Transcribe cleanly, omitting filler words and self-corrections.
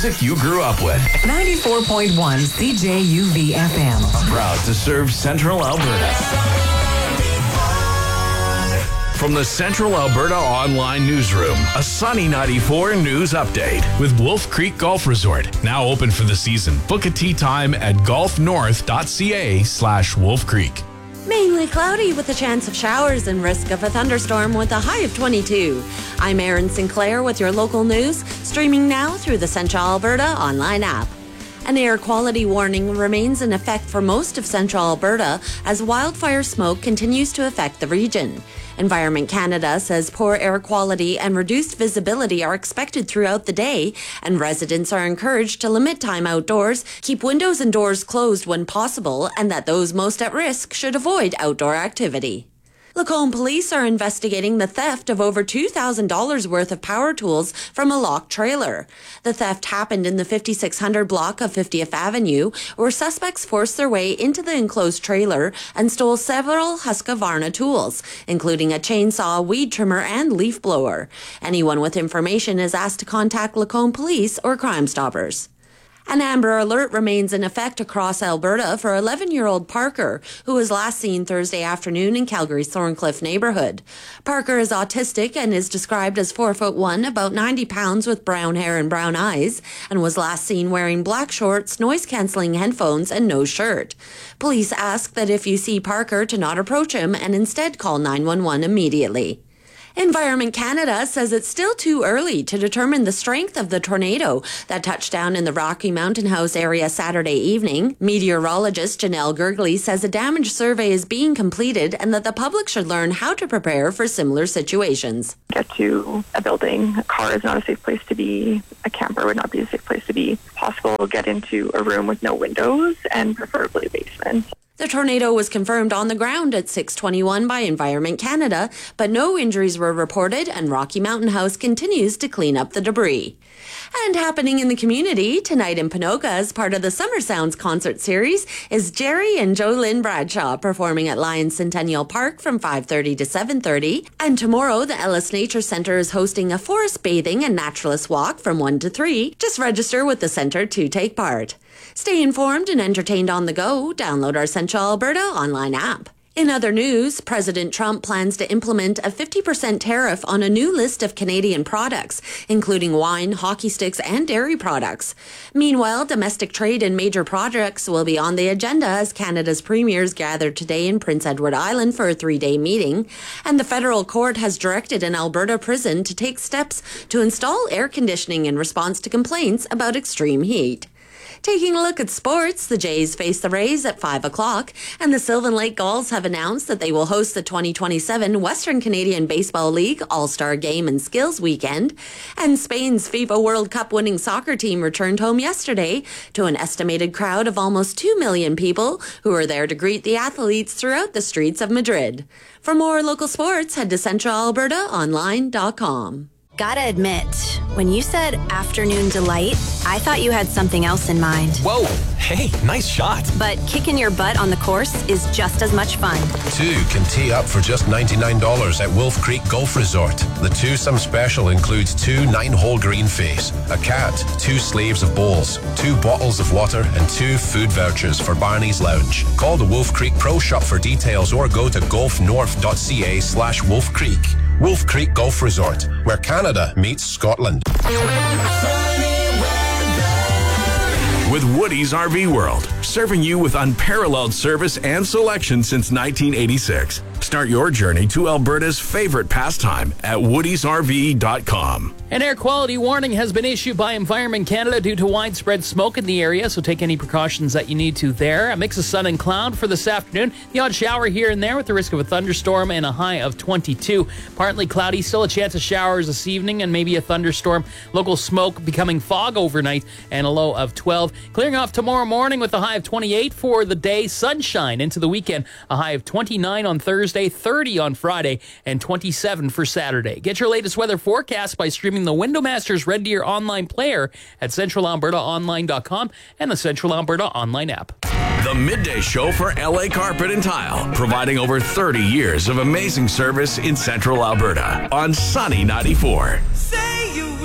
music you grew up with. 94.1 CJUV FM. Proud to serve Central Alberta. From the Central Alberta Online Newsroom, a Sunny 94 news update. With Wolf Creek Golf Resort, now open for the season. Book a tee time at golfnorth.ca/Wolf Creek. Mainly cloudy with a chance of showers and risk of a thunderstorm with a high of 22. I'm Erin Sinclair with your local news, streaming now through the Central Alberta online app. An air quality warning remains in effect for most of Central Alberta as wildfire smoke continues to affect the region. Environment Canada says poor air quality and reduced visibility are expected throughout the day, and residents are encouraged to limit time outdoors, keep windows and doors closed when possible, and that those most at risk should avoid outdoor activity. Lacombe police are investigating the theft of over $2,000 worth of power tools from a locked trailer. The theft happened in the 5600 block of 50th Avenue, where suspects forced their way into the enclosed trailer and stole several Husqvarna tools, including a chainsaw, weed trimmer, and leaf blower. Anyone with information is asked to contact Lacombe Police or Crime Stoppers. An Amber Alert remains in effect across Alberta for 11-year-old Parker, who was last seen Thursday afternoon in Calgary's Thorncliffe neighbourhood. Parker is autistic and is described as 4'1", about 90 pounds with brown hair and brown eyes, and was last seen wearing black shorts, noise-cancelling headphones, and no shirt. Police ask that if you see Parker to not approach him and instead call 911 immediately. Environment Canada says it's still too early to determine the strength of the tornado that touched down in the Rocky Mountain House area Saturday evening. Meteorologist Janelle Gergley says a damage survey is being completed and that the public should learn how to prepare for similar situations. Get to a building. A car is not a safe place to be. A camper would not be a safe place to be. Possible, get into a room with no windows and preferably a basement. The tornado was confirmed on the ground at 6:21 by Environment Canada, but no injuries were reported and Rocky Mountain House continues to clean up the debris. And happening in the community tonight in Ponoka as part of the Summer Sounds concert series is Jerry and Jolynn Bradshaw performing at Lions Centennial Park from 5:30 to 7:30. And tomorrow, the Ellis Nature Centre is hosting a forest bathing and naturalist walk from 1 to 3. Just register with the centre to take part. Stay informed and entertained on the go. Download our Central Alberta online app. In other news, President Trump plans to implement a 50% tariff on a new list of Canadian products, including wine, hockey sticks, and dairy products. Meanwhile, domestic trade in major projects will be on the agenda as Canada's premiers gather today in Prince Edward Island for a 3-day meeting. And the federal court has directed an Alberta prison to take steps to install air conditioning in response to complaints about extreme heat. Taking a look at sports, the Jays face the Rays at 5 o'clock, and the Sylvan Lake Gulls have announced that they will host the 2027 Western Canadian Baseball League All-Star Game and Skills Weekend. And Spain's FIFA World Cup winning soccer team returned home yesterday to an estimated crowd of almost 2 million people who were there to greet the athletes throughout the streets of Madrid. For more local sports, head to centralalbertaonline.com. Gotta admit, when you said afternoon delight, I thought you had something else in mind. Whoa, hey, nice shot. But kicking your butt on the course is just as much fun. Two can tee up for just $99 at Wolf Creek Golf Resort. The twosome special includes 2 9-hole green face, a cat, 2 sleeves of bowls, 2 bottles of water, and 2 food vouchers for Barney's Lounge. Call the Wolf Creek Pro Shop for details or go to golfnorth.ca/Wolf Creek. Wolf Creek Golf Resort, where Canada meets Scotland. With Woody's RV World, serving you with unparalleled service and selection since 1986. Start your journey to Alberta's favorite pastime at woodysrv.com. An air quality warning has been issued by Environment Canada due to widespread smoke in the area, so take any precautions that you need to there. A mix of sun and cloud for this afternoon. The odd shower here and there with the risk of a thunderstorm and a high of 22. Partly cloudy, still a chance of showers this evening and maybe a thunderstorm. Local smoke becoming fog overnight and a low of 12. Clearing off tomorrow morning with a high of 28 for the day. Sunshine into the weekend. A high of 29 on Thursday, 30 on Friday, and 27 for Saturday. Get your latest weather forecast by streaming the Windowmasters Red Deer online player at centralalbertaonline.com and the Central Alberta online app. The Midday Show for LA Carpet and Tile, providing over 30 years of amazing service in Central Alberta on Sunny 94.